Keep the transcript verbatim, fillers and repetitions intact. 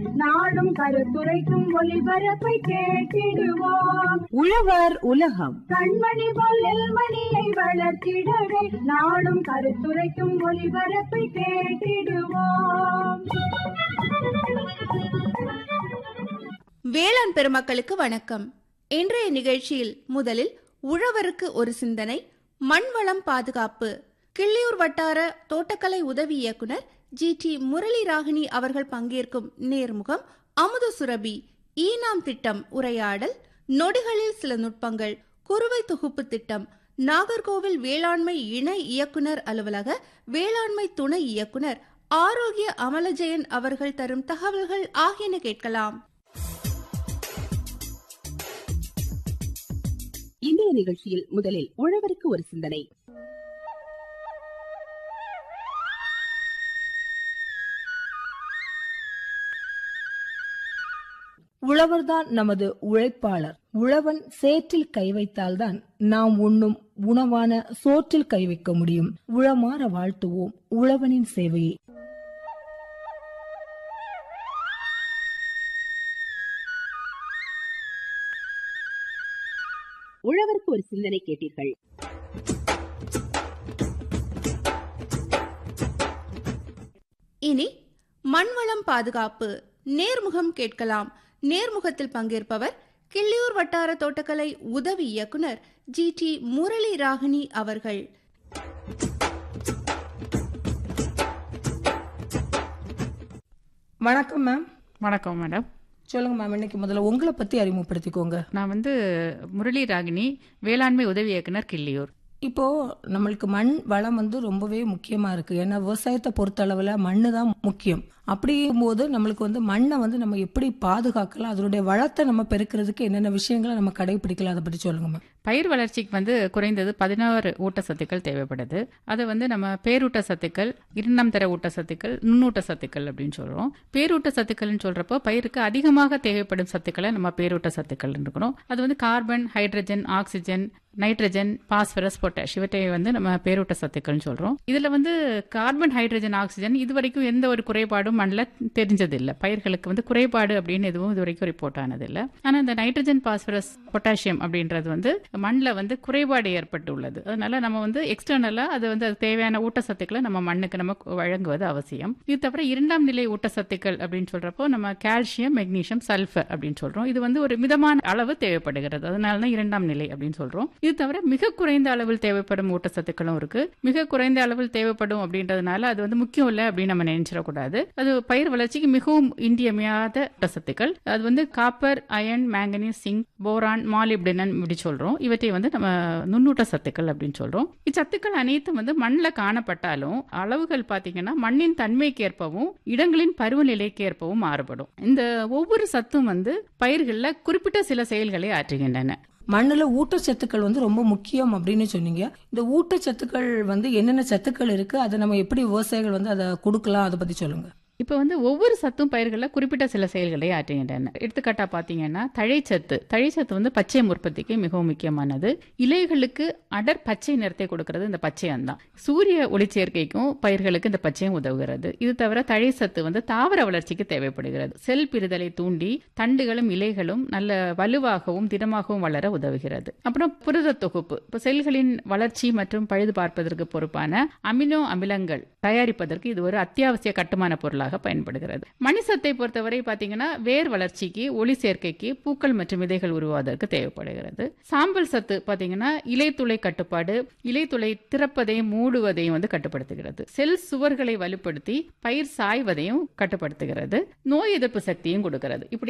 நாடும் கருத்துரைக்கும் ஒளிபரப்பை கேட்டிடுவோம். உழவர் உலகம். கண்மணி போல் நெல்மணியை வளர்த்திடவே நாடும் கருத்துரைக்கும் ஒளிபரப்பை கேட்டிடுவோம். வேளாண் பெருமக்களுக்கு வணக்கம். இன்றைய நிகழ்ச்சியில் முதலில் உழவருக்கு ஒரு சிந்தனை, மண்வளம் பாதுகாப்பு, கிள்ளியூர் வட்டார தோட்டக்கலை உதவி இயக்குனர் ஜி டி முரளி ராகினி அவர்கள் பங்கேற்கும் நேர்முகம், அமுத சுரபி, ஈனாம் திட்டம் உரையாடல், நொடிகளில் சில நுட்பங்கள், குறுவை தொகுப்பு திட்டம், நாகர்கோவில் வேளாண்மை இணை இயக்குனர் அலுவலக வேளாண்மை துணை இயக்குனர் ஆரோக்கிய அமலஜெயன் அவர்கள் தரும் தகவல்கள் ஆகியன கேட்கலாம். இன்றைய நிகழ்ச்சியில் முதலில் உழவருக்கு ஒரு சிந்தனை. உழவர்தான் நமது உழைப்பாளர். உழவன் சேற்றில் கை வைத்தால்தான் நாம் உண்ணும் உணவான சோற்றில் கை வைக்க முடியும். உளமாற வாழ்த்துவோம் உழவனின் சேவையை. உழவருக்கு ஒரு சிந்தனை கேட்டீர்கள். இனி மண்வளம் பாதுகாப்பு நேர்முகம் கேட்கலாம். நேர்முகத்தில் பங்கேற்பவர் கிள்ளியூர் வட்டார தோட்டக்கலை உதவி இயக்குனர் ஜி டி முரளி ராகினி அவர்கள். வணக்கம் மேம். வணக்கம் மேடம். சொல்லுங்க மேம், இன்னைக்கு முதல்ல உங்களை பத்தி அறிமுகப்படுத்திக்கோங்க. நான் வந்து முரளி ராகினி, வேளாண்மை உதவி இயக்குனர், கிள்ளியூர். இப்போ நம்மளுக்கு மண் வளம் வந்து ரொம்பவே முக்கியமா இருக்கு. ஏன்னா விவசாயத்தை பொறுத்த அளவுல மண்ணு தான் முக்கியம். அப்படிங்கும் போது நம்மளுக்கு வந்து மண்ணை வந்து நம்ம எப்படி பாதுகாக்கலாம், அதனுடைய வளத்தை நம்ம பெருக்கிறதுக்கு என்னென்ன விஷயங்களை நம்ம கடைபிடிக்கலாம், அதை பற்றி சொல்லுங்க மேம். பயிர் வளர்ச்சிக்கு வந்து குறைந்தது பதினாறு ஊட்டச்சத்துக்கள் தேவைப்படுது. அதை வந்து நம்ம பேரூட்ட சத்துக்கள், இரண்டாம் தர ஊட்டச்சத்துக்கள், நுண்ணூட்ட சத்துக்கள் அப்படின்னு சொல்றோம். பேரூட்ட சத்துக்கள்னு சொல்றப்போ பயிருக்கு அதிகமாக தேவைப்படும் சத்துக்களை நம்ம பேரூட்ட சத்துக்கள் இருக்கணும். அது வந்து carbon, hydrogen, oxygen, nitrogen, phosphorus, potash, இவற்றை வந்து நம்ம பேரூட்ட சத்துக்கள்னு சொல்றோம். இதுல வந்து கார்பன், ஹைட்ரஜன், ஆக்சிஜன் இதுவரைக்கும் எந்த ஒரு குறைபாடும் மண்ணில் தெரிஞ்சதில்லை. பயிர்களுக்கு வந்து குறைபாடு அப்படின்னு எதுவும் இதுவரைக்கும் ரிப்போர்ட் ஆனதில்லை. ஆனா இந்த நைட்ரஜன், பாஸ்பரஸ், பொட்டாசியம் அப்படின்றது வந்து மண்ணில் வந்து குறைபாடு ஏற்பட்டுள்ளது. அதனால நம்ம வந்து எக்ஸ்டர்னலா அது வந்து அது தேவையான ஊட்டச்சத்துக்களை நம்ம மண்ணுக்கு நம்ம வழங்குவது அவசியம். இது தவிர இரண்டாம் நிலை ஊட்டச்சத்துக்கள் அப்படின்னு சொல்றப்போ நம்ம கால்சியம், மெக்னீசியம், சல்பர் அப்படின்னு சொல்றோம். இது வந்து ஒரு மிதமான அளவு தேவைப்படுகிறது. அதனாலதான் இரண்டாம் நிலை அப்படின்னு சொல்றோம். இது தவிர மிக குறைந்த அளவில் தேவைப்படும் ஊட்டச்சத்துக்களும் இருக்கு. மிக குறைந்த அளவில் தேவைப்படும் அப்படின்றதுனால அது வந்து முக்கியம் இல்லை அப்படின்னு நம்ம நினைச்சிடக்கூடாது. அது பயிர் வளர்ச்சிக்கு மிகவும் இன்றியமையாத ஊட்டச்சத்துக்கள். அது வந்து copper, iron, manganese, sink, boron, மாலிப்டினன் இப்படி சொல்றோம். இவற்றை வந்து நம்ம நுண்ணூட்ட சத்துக்கள் அப்படின்னு சொல்றோம். இச்சத்துக்கள் அனைத்தும் வந்து மண்ணில் காணப்பட்டாலும் அளவுகள் பாத்தீங்கன்னா மண்ணின் தன்மைக்கு ஏற்பவும் இடங்களின் பருவநிலைக்கு ஏற்பவும் மாறுபடும். இந்த ஒவ்வொரு சத்தும் வந்து பயிர்களில் குறிப்பிட்ட சில செயல்களை ஆற்றுகின்றன. மண்ணுல ஊட்டச்சத்துக்கள் வந்து ரொம்ப முக்கியம் அப்படின்னு சொன்னீங்க. இந்த ஊட்டச்சத்துக்கள் வந்து என்னென்ன சத்துக்கள் இருக்கு, அதை நம்ம எப்படி விவசாயிகள் வந்து அதை கொடுக்கலாம், அதை பத்தி சொல்லுங்க. இப்போ வந்து ஒவ்வொரு சத்தும் பயிர்களில் குறிப்பிட்ட சில செயல்களை ஆற்றுகின்றன. எடுத்துக்காட்டா பார்த்தீங்கன்னா தழைச்சத்து. தழைச்சத்து வந்து பச்சை உற்பத்திக்கு மிகவும் முக்கியமானது. இலைகளுக்கு அடர் பச்சை நிறத்தை கொடுக்கிறது இந்த பச்சையம் தான். சூரிய ஒளிச்சேர்க்கைக்கும் பயிர்களுக்கு இந்த பச்சையம் உதவுகிறது. இது தவிர தழைச்சத்து வந்து தாவர வளர்ச்சிக்கு தேவைப்படுகிறது. செல் பிரிதலை தூண்டி தண்டுகளும் இலைகளும் நல்ல வலுவாகவும் திடமாகவும் வளர உதவுகிறது. அப்புறம் புரத தொகுப்பு. இப்போ செல்களின் வளர்ச்சி மற்றும் பழுது பார்ப்பதற்கு பொறுப்பான அமினோ அமிலங்கள் தயாரிப்பதற்கு இது ஒரு அத்தியாவசிய கட்டுமான பொருளாக பயன்படுகிறது. மணிசத்தை பொறுத்தவரை பாத்தீங்கன்னா வேர் வளர்ச்சிக்கு, ஒளி சேர்க்கைக்கு, பூக்கள் மற்றும் விதைகள் உருவாவதற்கு தேவைப்படுகிறது. சாம்பல் சத்து பாத்தீங்கன்னா இலைத்துளை கட்டுப்பாடு, இலைத்துளை திறப்பதையும் மூடுவதையும் வந்து கட்டுப்படுத்துகிறது. செல் சுவர்களை வலுப்படுத்தி பயிர் சாய்வதையும் கட்டுப்படுத்துகிறது. நோய் எதிர்ப்பு சக்தியும் கொடுக்கிறது. இப்படி